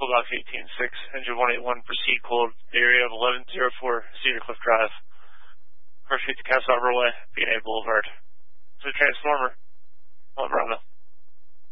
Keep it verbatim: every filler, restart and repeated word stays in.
Box eighteen six, engine one eighty-one, proceed cold, area of eleven oh four Cedar Cliff Drive. First street to Castle Harbor Way, B and A Boulevard. To the Transformer.